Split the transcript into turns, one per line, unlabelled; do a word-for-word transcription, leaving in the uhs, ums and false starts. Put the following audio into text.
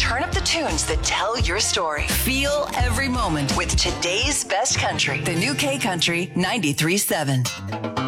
turn up the tunes that tell your story. Feel every moment with today's best country. The new K Country ninety-three point seven.